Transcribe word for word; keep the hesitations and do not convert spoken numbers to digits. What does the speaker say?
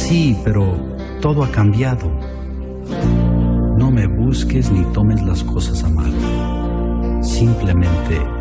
Sí, pero todo ha cambiado. No me busques ni tomes las cosas a mal. Simplemente